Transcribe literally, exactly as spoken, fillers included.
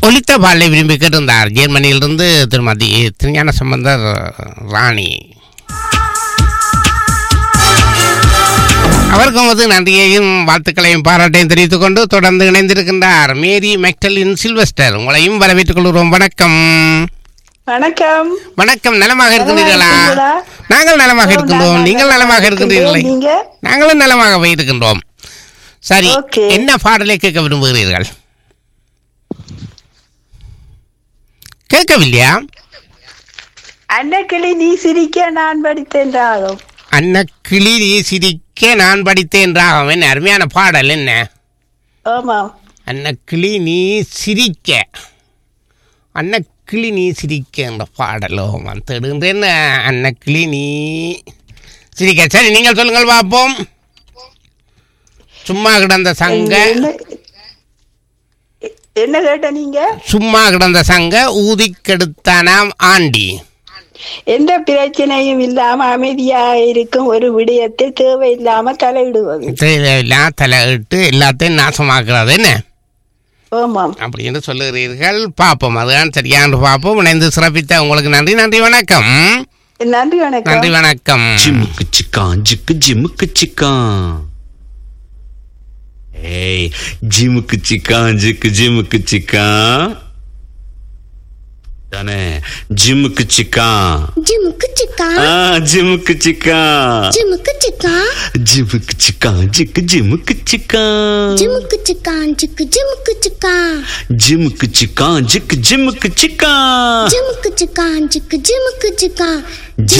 ஒலித்த பாலை விரும்பி கேட்டிருந்தார் ஜெர்மனியிலிருந்து திருமதி திருஞான சம்பந்தர் ராணி. அவருக்கும் வந்து நன்றியையும் வாழ்த்துக்களையும் பாராட்டையும் தெரிவித்துக் கொண்டு தொடர்ந்து இணைந்திருக்கின்றார் மேரி மெக்டலின் சில்வஸ்டர். உங்களையும் வரவேற்றுக் கொள்கிறோம். வணக்கம். வணக்கம். வணக்கம். நலமாக இருக்கின்றீர்களா? நாங்கள் நலமாக இருக்கின்றோம். நீங்கள் நலமாக இருக்கின்றீர்களே? நாங்களும் நலமாக இருக்கின்றோம். சரி, என்ன பாடலை கேட்க விரும்புகிறீர்கள்? கேட்கவில்லையா? அன்னக்கிளி நீ சிரிக்க நான் படித்தேன் ராகம். அன்னக்கிளி நீ சிரிக்க நான் படித்தேன் ராகம். என்ன அருமையான பாடல். என்ன? ஆமாம். அன்னக்கிளி நீ சிரிக்க, அன்னக்கிளி நீ சிரிக்க என்ற பாடலோ தேடுகின்றேன். அன்னக்கிளி நீ சிரிக்க. சரி, நீங்கள் சொல்லுங்கள் பார்ப்போம். சும்மா கிடந்த சங்க என்ன கேட்ட நீங்க? சும்மா கிடந்த சங்க ஊதி கெடுத்தானாம் ஆண்டி. எந்த பிரச்சனையும் இல்லாம அமைதியாக இருக்கும் ஒரு விடயத்தை தேவையில்லாம தலையிடுவது. தேவையில்லாம தலையிட்டு எல்லாத்தையும் நாசமாக்குறது. என்ன? ஆமாம். அப்படி என்று சொல்லுகிறீர்கள். பார்ப்போம், அதுதான் சரியான பார்ப்போம். இணைந்து சிறப்பித்த உங்களுக்கு நன்றி. நன்றி, வணக்கம். நன்றி, வணக்கம். நன்றி, வணக்கம். ஜிமுக்கு சிக்கான் ஜிக்கு ஜிமுக்கு சிக்கான். ஏய், ஜிமுக்கு சிக்கான் ஜிக்கு ஜிமுக்கு சிக்கான் தானே. ஜிமுக்கு சிக்கான் ஜிமுக்கு சிக்கான். ஆ, ஜிமுக்கு சிக்கான் ஜிமுக்கு சிக்கான். ஜிமுக்கு சிக்கான் ஜிக்கு ஜிமுக்கு சிக்கான். ஜிமுக்கு சிக்கான் ஜிக்கு ஜிமுக்கு சிக்கான். ஜிமுக்கு சிக்கான் ஜிக்கு ஜிமுக்கு சிக்கான். ஜிமுக்கு சிக்கான் ஜிக்கு ஜிமுக்கு சிக்கான்.